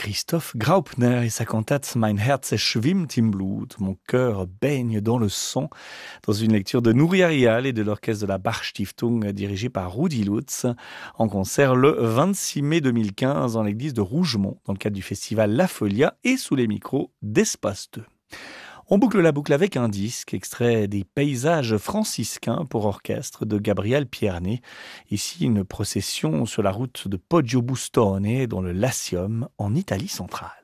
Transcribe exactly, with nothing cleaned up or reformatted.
Christoph Graupner et sa cantate Mein Herz schwimmt im Blut, mon cœur baigne dans le sang, dans une lecture de Nouria Rial et de l'orchestre de la Bach-Stiftung dirigé par Rudi Lutz, en concert le vingt-six mai deux mille quinze dans l'église de Rougemont, dans le cadre du festival La Folia et sous les micros d'Espace deux. On boucle la boucle avec un disque, extrait des Paysages franciscains pour orchestre de Gabriel Pierné. Ici, une procession sur la route de Poggio Bustone, dans le Latium, en Italie centrale.